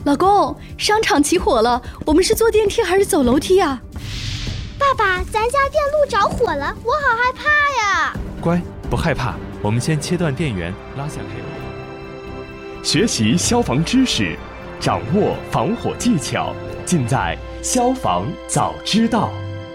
老公，商场起火了，我们是坐电梯还是走楼梯啊？ 爸爸，咱家电路着火了，我好害怕呀！ 乖，不害怕，我们先切断电源，拉下黑幕。 学习消防知识，掌握防火技巧，尽在消防早知道。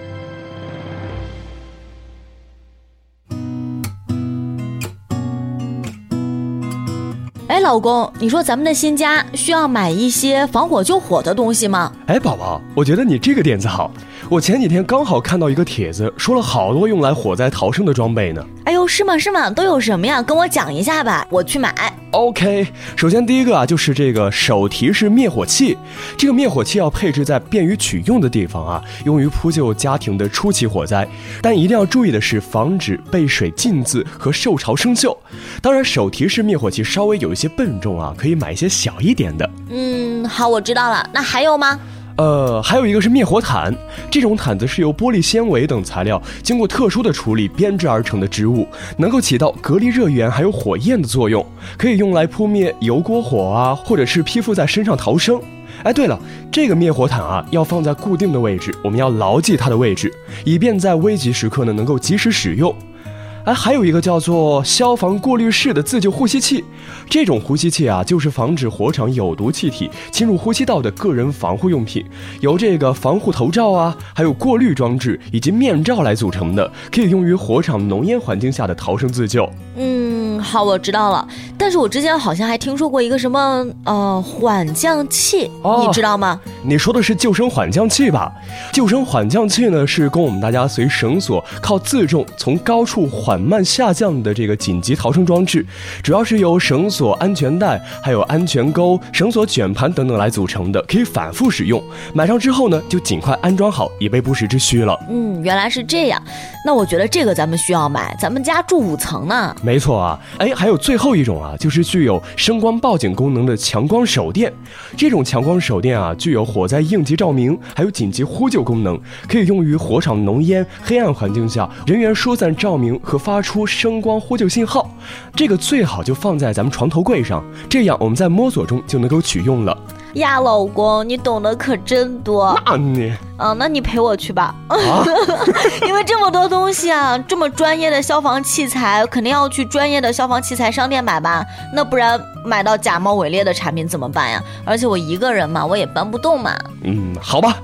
哎，老公，你说咱们的新家需要买一些防火救火的东西吗？ 哎，宝宝，我觉得你这个点子好。我前几天刚好看到一个帖子，说了好多用来火灾逃生的装备呢。 哎呦，是吗？都有什么呀？跟我讲一下吧，我去买。 OK， 首先第一个就是这个手提式灭火器。这个灭火器要配置在便于取用的地方用于扑救家庭的初期火灾。但一定要注意的是，防止被水浸渍和受潮生锈。当然，手提式灭火器稍微有一些笨重可以买一些小一点的。 好，我知道了。那还有吗？ 还有一个是灭火毯，这种毯子是由玻璃纤维等材料经过特殊的处理编织而成的织物，能够起到隔离热源还有火焰的作用，可以用来扑灭油锅火或者是披附在身上逃生。哎，对了，这个灭火毯要放在固定的位置，我们要牢记它的位置，以便在危急时刻能够及时使用。还有一个叫做消防过滤式的自救呼吸器，这种呼吸器就是防止火场有毒气体侵入呼吸道的个人防护用品，由这个防护头罩还有过滤装置以及面罩来组成的，可以用于火场浓烟环境下的逃生自救。 好，我知道了。但是我之前好像还听说过一个什么缓降器，你知道吗？ 你说的是救生缓降器吧？救生缓降器呢，是供我们大家随绳索靠自重从高处缓慢下降的这个紧急逃生装置，主要是由绳索、安全带、还有安全钩、绳索卷盘等等来组成的，可以反复使用。买上之后呢，就尽快安装好，以备不时之需了。 原来是这样。那我觉得这个咱们需要买，咱们家住5层呢。 没错还有最后一种就是具有声光报警功能的强光手电。这种强光手电具有火灾应急照明还有紧急呼救功能，可以用于火场浓烟黑暗环境下人员疏散照明和发出声光呼救信号。这个最好就放在咱们床头柜上，这样我们在摸索中就能够取用了呀。老公，你懂得可真多。那你陪我去吧。因为这么多东西这么专业的消防器材，肯定要去专业的消防器材商店买吧，那不然买到假冒伪劣的产品怎么办呀？而且我一个人嘛，我也搬不动嘛。 好吧。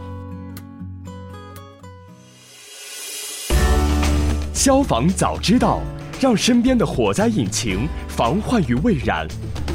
消防早知道，让身边的火灾引擎防患于未然。